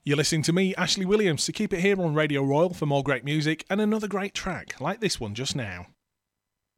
You're listening to me, Ashley Williams, so keep it here on Radio Royal for more great music and another great track like this one just now.